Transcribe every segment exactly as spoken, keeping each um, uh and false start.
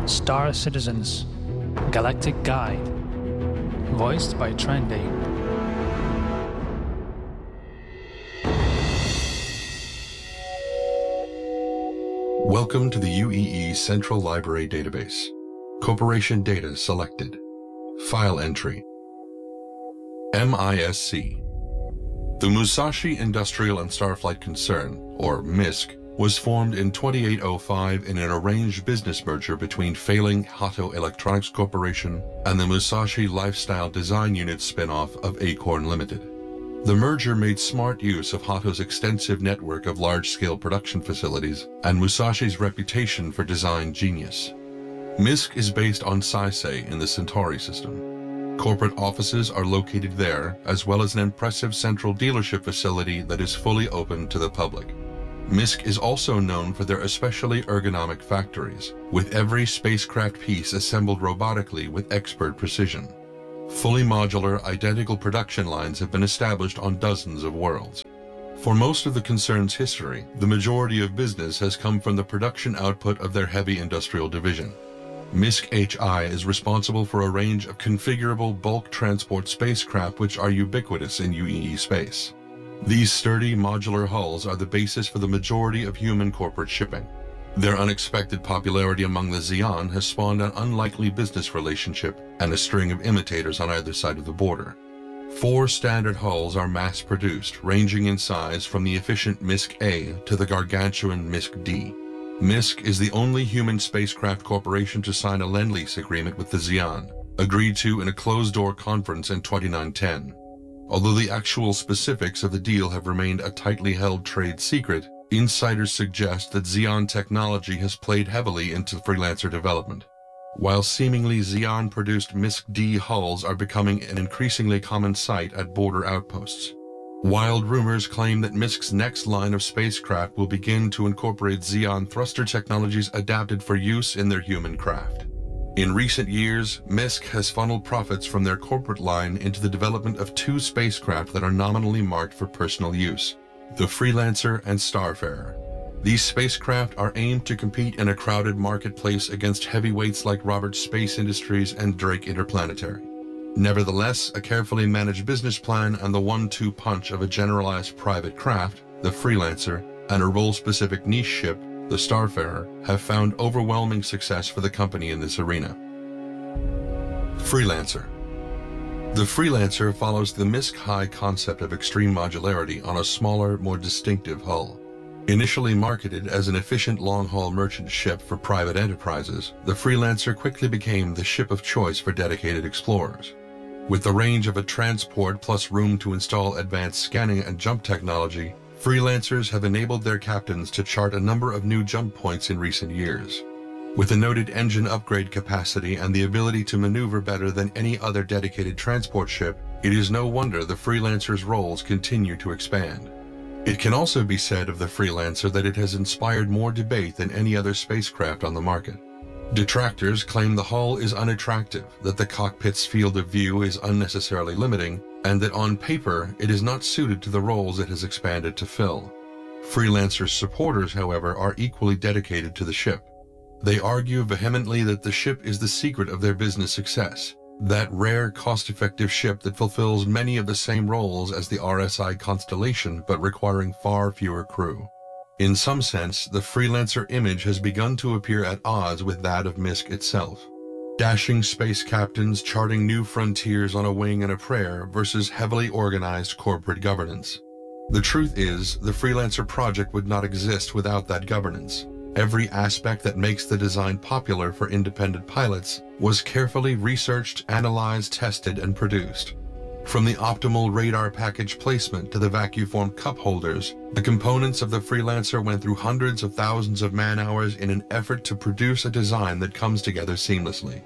Star Citizens Galactic Guide, voiced by Trendy. Welcome to the U E E Central Library Database. Corporation data selected. File entry. M I S C. The Musashi Industrial and Starflight Concern, or M I S C, was formed in twenty-eight oh five in an arranged business merger between failing Hato Electronics Corporation and the Musashi Lifestyle Design Unit spin-off of Acorn Limited. The merger made smart use of Hato's extensive network of large-scale production facilities and Musashi's reputation for design genius. M I S C is based on Saisei in the Centauri system. Corporate offices are located there, as well as an impressive central dealership facility that is fully open to the public. M I S C is also known for their especially ergonomic factories, with every spacecraft piece assembled robotically with expert precision. Fully modular, identical production lines have been established on dozens of worlds. For most of the concern's history, the majority of business has come from the production output of their heavy industrial division. M I S C H I is responsible for a range of configurable bulk transport spacecraft which are ubiquitous in U E E space. These sturdy modular hulls are the basis for the majority of human corporate shipping. Their unexpected popularity among the Xi'an has spawned an unlikely business relationship and a string of imitators on either side of the border. Four standard hulls are mass-produced, ranging in size from the efficient M I S C A to the gargantuan M I S C D. M I S C is the only human spacecraft corporation to sign a Lend-Lease agreement with the Xi'an, agreed to in a closed-door conference in twenty-nine ten. Although the actual specifics of the deal have remained a tightly held trade secret, insiders suggest that Xi'an technology has played heavily into Freelancer development. While seemingly Xi'an-produced M I S C D hulls are becoming an increasingly common sight at border outposts, wild rumors claim that M I S C's next line of spacecraft will begin to incorporate Xi'an thruster technologies adapted for use in their human craft. In recent years, M I S C has funneled profits from their corporate line into the development of two spacecraft that are nominally marked for personal use, the Freelancer and Starfarer. These spacecraft are aimed to compete in a crowded marketplace against heavyweights like Roberts Space Industries and Drake Interplanetary. Nevertheless, a carefully managed business plan and the one two punch of a generalized private craft, the Freelancer, and a role-specific niche ship, the Starfarer, have found overwhelming success for the company in this arena. Freelancer. The Freelancer follows the M I S C high concept of extreme modularity on a smaller, more distinctive hull. Initially marketed as an efficient long-haul merchant ship for private enterprises, the Freelancer quickly became the ship of choice for dedicated explorers. With the range of a transport plus room to install advanced scanning and jump technology, Freelancers have enabled their captains to chart a number of new jump points in recent years. With a noted engine upgrade capacity and the ability to maneuver better than any other dedicated transport ship, it is no wonder the Freelancer's roles continue to expand. It can also be said of the Freelancer that it has inspired more debate than any other spacecraft on the market. Detractors claim the hull is unattractive, that the cockpit's field of view is unnecessarily limiting, and that on paper it is not suited to the roles it has expanded to fill. Freelancer's supporters, however, are equally dedicated to the ship. They argue vehemently that the ship is the secret of their business success, that rare, cost-effective ship that fulfills many of the same roles as the R S I Constellation but requiring far fewer crew. In some sense, the Freelancer image has begun to appear at odds with that of M I S C itself. Dashing space captains charting new frontiers on a wing and a prayer versus heavily organized corporate governance. The truth is, the Freelancer project would not exist without that governance. Every aspect that makes the design popular for independent pilots was carefully researched, analyzed, tested, and produced. From the optimal radar package placement to the vacuum-formed cup holders, the components of the Freelancer went through hundreds of thousands of man-hours in an effort to produce a design that comes together seamlessly.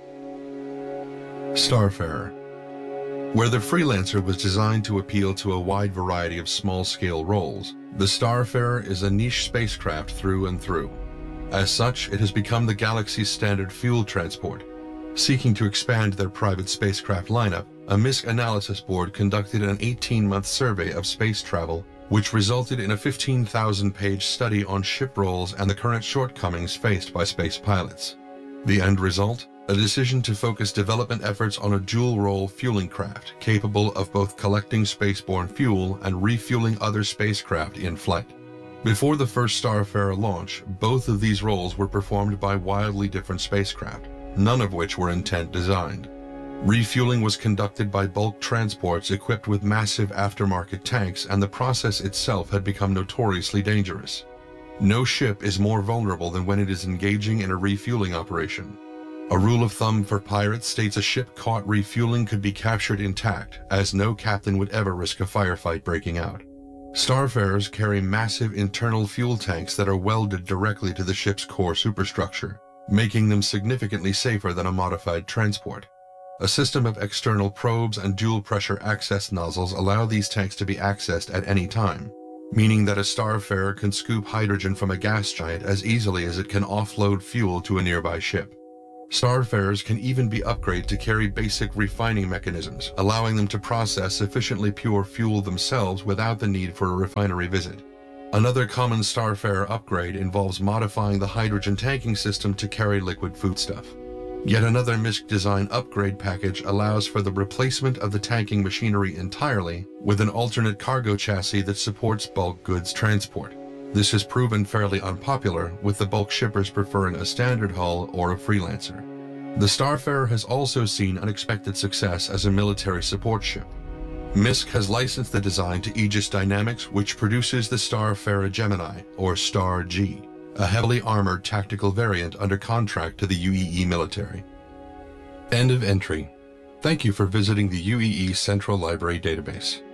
Starfarer. Where the Freelancer was designed to appeal to a wide variety of small-scale roles, the Starfarer is a niche spacecraft through and through. As such, it has become the galaxy's standard fuel transport. Seeking to expand their private spacecraft lineup, a M I S C analysis board conducted an eighteen-month survey of space travel, which resulted in a fifteen thousand page study on ship roles and the current shortcomings faced by space pilots. The end result? A decision to focus development efforts on a dual-role fueling craft capable of both collecting spaceborne fuel and refueling other spacecraft in flight. Before the first Starfarer launch, both of these roles were performed by wildly different spacecraft, none of which were intent designed. Refueling was conducted by bulk transports equipped with massive aftermarket tanks, and the process itself had become notoriously dangerous. No ship is more vulnerable than when it is engaging in a refueling operation. A rule of thumb for pirates states a ship caught refueling could be captured intact, as no captain would ever risk a firefight breaking out. Starfarers carry massive internal fuel tanks that are welded directly to the ship's core superstructure, making them significantly safer than a modified transport. A system of external probes and dual-pressure access nozzles allow these tanks to be accessed at any time, meaning that a Starfarer can scoop hydrogen from a gas giant as easily as it can offload fuel to a nearby ship. Starfarers can even be upgraded to carry basic refining mechanisms, allowing them to process sufficiently pure fuel themselves without the need for a refinery visit. Another common Starfarer upgrade involves modifying the hydrogen tanking system to carry liquid foodstuff. Yet another M I S C design upgrade package allows for the replacement of the tanking machinery entirely with an alternate cargo chassis that supports bulk goods transport. This has proven fairly unpopular, with the bulk shippers preferring a standard hull or a freelancer. The Starfarer has also seen unexpected success as a military support ship. M I S C has licensed the design to Aegis Dynamics, which produces the Starfarer Gemini, or Star-G, a heavily armored tactical variant under contract to the U E E military. End of entry. Thank you for visiting the U E E Central Library Database.